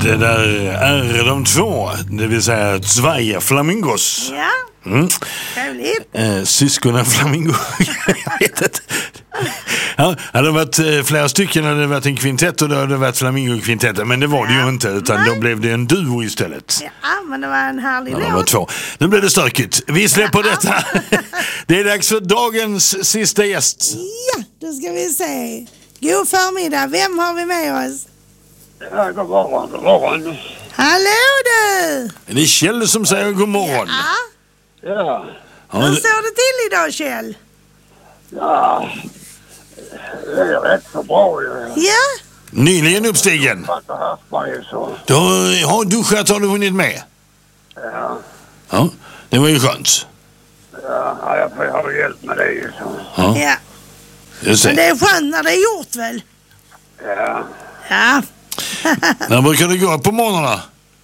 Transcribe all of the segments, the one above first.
Det där är de två, det vill säga Zwei Flamingos. Ja, trevligt. Syskonen Flamingo. Jag vet inte. Ja, hade det varit flera stycken hade det varit en kvintett och då hade det varit Flamingo-kvintetten. Men det var det ju inte, utan då blev det en duo istället. Ja, men det var en härlig låt. Det var två. Nu blev det stökigt. Vi släpper detta. Det är dags för dagens sista gäst. Ja, då ska vi se. God förmiddag, vem har vi med oss? Ja, god morgon, god morgon. Hallå du! Det är Kjell som säger god morgon. Ja. Hur står det till idag, Kjell? Ja, det är rätt så bra ju. Ja? Nyligen uppstigen. Att ha haft mig så. Du har duschat, har du hunnit med? Ja, Ja, det var ju skönt. ja, jag får ha hjälp med det ju så. Ja, Ja. just Men det. det är skönt när det är gjort väl? Ja, Ja. När brukar du gå upp på morgnarna?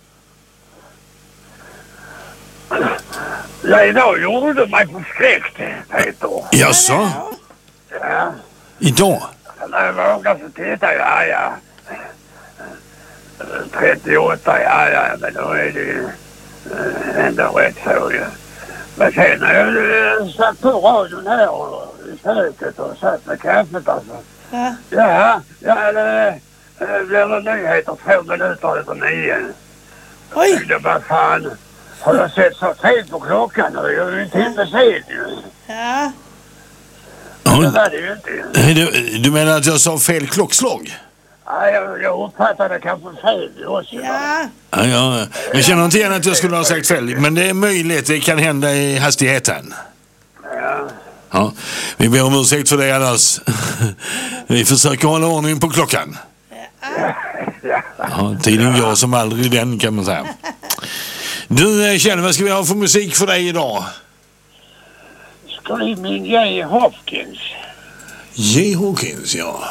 ja idag gjorde du mig förskräckt, Peter. Jaså? Ja, Idag? när jag vågar så tittar jag, ja. 38, ja, men då är det ju ändå rätt så ju. Men sen när jag satt på radion här och i köket och satt med kaffet alltså. Ja. Ja, det blir det nyheter 2 minuter över 9. Oj. Det var fan, har jag sett så fel på klockan och det är ju en timme sen ju. Ja. Det var det ju inte. Du menar att jag sa fel klockslag? Ja, jag uppfattade kanske fel också. Ja. Ja, jag känner inte igen att jag skulle ha sagt fel, men det är möjligt, det kan hända i hastigheten. Ja. Ja, vi ber om ursäkt för det annars. Vi försöker hålla ordning på klockan. Ja, tiden går som aldrig den, kan man säga. Du Kjell, vad ska vi ha för musik för dig idag? Screaming Jay Hopkins. J. Hawkins, ja.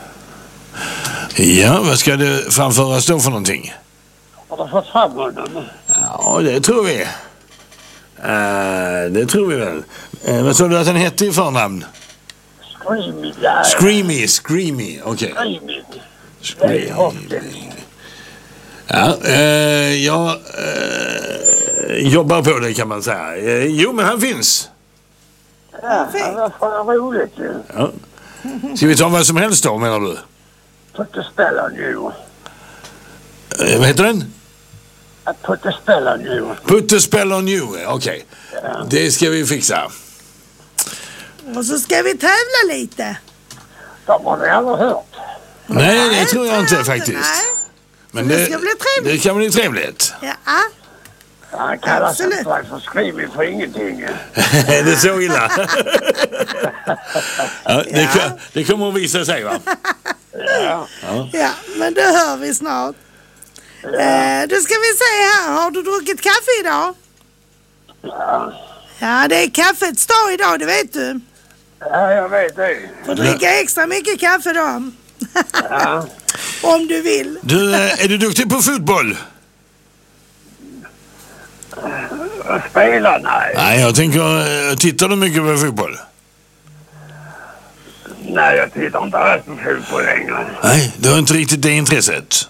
Ja, vad ska det framföras då för någonting? Har du fått fram honom? Ja, det tror vi. Det tror vi väl. Vad sa du att han hette i förnamn? Screaming Jay. Screamy, okej. Screaming Jay Hopkins. Ja, jag jobbar på det kan man säga. Jo, men han finns. Ja, det var fan roligt ju. Ja. Ska vi ta vad som helst då, menar du? Put the spell on you. Vad heter den? Put the spell on you. Put the spell on you, okej. Ja. Det ska vi fixa. Och så ska vi tävla lite. De har ni aldrig hört. Nej, det tror jag inte faktiskt. Nej. Men Det ska bli trevligt. det kan bli trevligt. Ja. Han kallar Absolut. sig för Screaming för ingenting. Det är så illa. Ja, det kommer att visa sig, va? Ja. Ja, men det hör vi snart. Då ska vi se här. Har du druckit kaffe idag? Ja. Ja, det är kaffets dag idag, det vet du. Ja, jag vet det. Får dricka extra mycket kaffe då. Ja. Om du vill. Du, är du duktig på fotboll? Spela, nej. Nej, jag tänker, tittar du mycket på fotboll? Nej, jag tittar inte alls på fotboll längre. Nej, du har inte riktigt det intresset.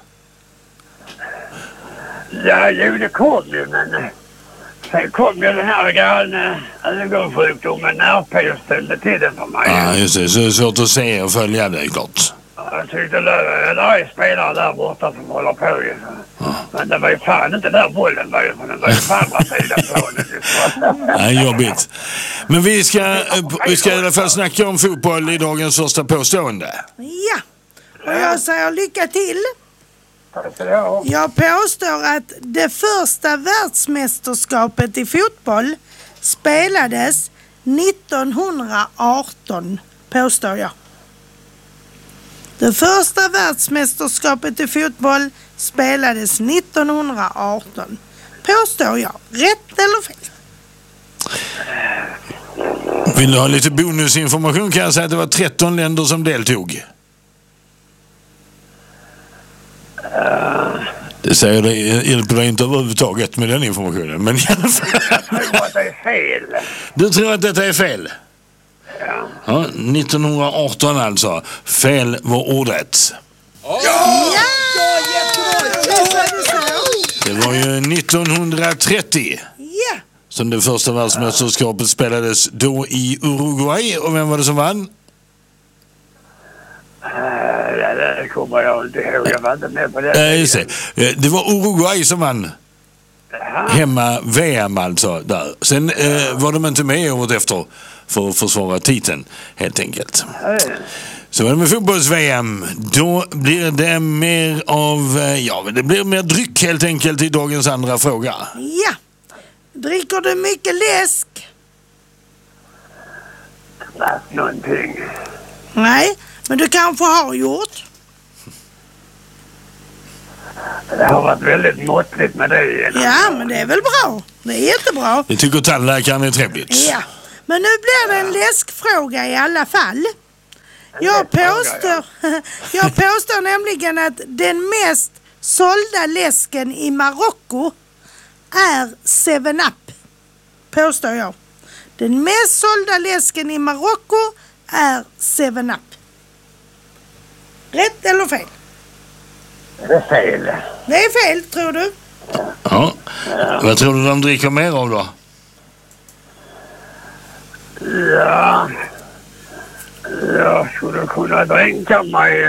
Ja, jo, det kom ju, men sen kom ju den här galna ögonsjukdomen nervpil ställde till den för mig. Ja, just det. Så är det svårt att se och följa det, klart. Jag tyckte det är spelare där borta som håller på ju. Men det var ju fan inte där bollen var ju, för den var ju på andra sidan planen. Nej, jobbigt. Men vi ska i alla fall snacka om fotboll i dagens första påstående. Ja, och jag säger lycka till. Tack ska du ha. Jag påstår att det första världsmästerskapet i fotboll spelades 1918, påstår jag. Det första världsmästerskapet i fotboll spelades 1918, påstår jag. Rätt eller fel? Vill du ha lite bonusinformation kan jag säga att det var 13 länder som deltog. Det säger det hjälper dig inte överhuvudtaget med den informationen. Men i alla fall. Jag tror att det är fel. Du tror att detta är fel? Ja. Ja, 1918 alltså. Fel var ordet. Ja! Jättebra! var ju 1930 Ja. som det första världsmästerskapet spelades då i Uruguay. Och vem var det som vann? Det kommer jag inte ihåg. Jag var inte med på det. Just det. Det var Uruguay som vann. Hemma VM alltså där. Sen var de inte med året efter för att försvara titeln helt enkelt. Så var det med fotbolls-VM. Då blir det mer av, det blir mer dryck helt enkelt i dagens andra fråga. Ja. Dricker du mycket läsk? Knappt någonting. Nej, men du kanske har gjort. Det har varit väldigt måttligt med det. Ja, men det är väl bra. Det är jättebra. Det tycker tandläkaren är trevligt. Ja, men nu blir det en läskfråga i alla fall. Jag påstår nämligen att den mest sålda läsken i Marocko är 7-Up. Påstår jag. Den mest sålda läsken i Marocko är 7-Up. Rätt eller fel? Det är fel. Det är fel, tror du? Ja. Vad tror du de dricker mer av då? Ja. Jag skulle kunna dränka mig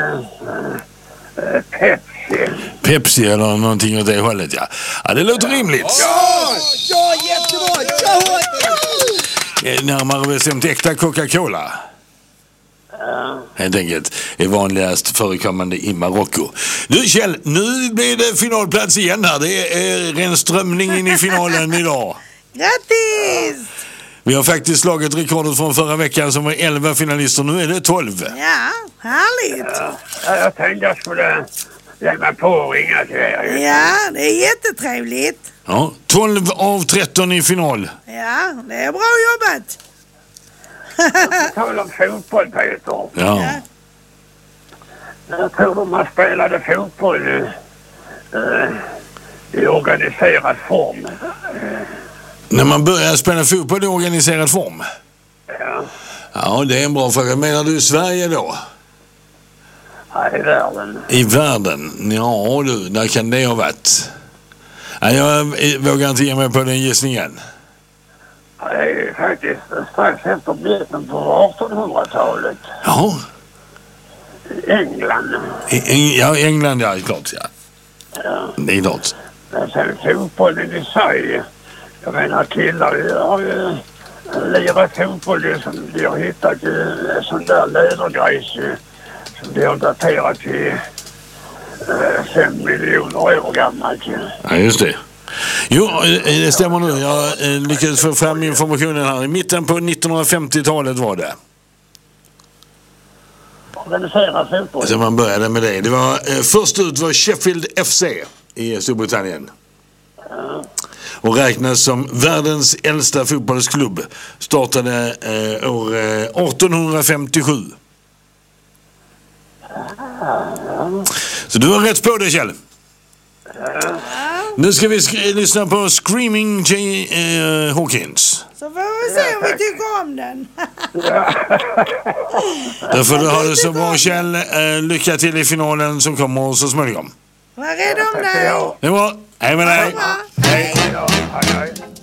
Pepsi. Pepsi eller någonting åt det hållet, ja. Ja, det låter rimligt. Ja, jättebra! Ja! Närmare bestämt äkta Coca-Cola. Helt enkelt är vanligast förekommande i Marocko. Du Kjell, nu blir det finalplats igen här. Det är ren strömning in i finalen idag. Grattis! Vi har faktiskt slagit rekordet från förra veckan som var 11 finalister. Nu är det 12. Ja, härligt. Ja, jag tänkte jag skulle ge mig på och ringa till er. Ja, det är jättetrevligt. Ja, 12 av 13 i final. Ja, det är bra jobbat. Tal om fotboll, Peter. Ja. Jag tror de har spelade fotboll i organiserad form. När man börjar spela fotboll i organiserad form? Ja, Ja, det är en bra fråga. Menar du Sverige då? här i världen. I världen? Ja du, där kan det ha varit. Ja, jag vågar inte ge mig på den gissningen. Det är ju faktiskt strax efter mitten på 1800-talet. Ja. I England. Ja, England, ja, klart, ja. Ja. Det är klart. Men sen fotbollen i sig. Jag menar killar har ju lirat fotboll som de har hittat en sån där lädergrejs som de har daterat till 5 miljoner år gammalt. Ja, just det. Jo, det stämmer nu. Jag lyckades få fram informationen här. I mitten på 1950-talet var det. Organiserad fotboll. Så man började med det. Det var, först ut var Sheffield FC i Storbritannien. Och räknas som världens äldsta fotbollsklubb. Startade år 1857. Så du har rätt på det, Kjell. Nu ska vi lyssna på Screaming Jay Hawkins. Så får vi se om vi tycker om den. Då får du ha det så bra, Kjell. Lycka till i finalen som kommer så småningom. Var rädd om dig. Det är bra. Hej med dig. Ja, hej, hej.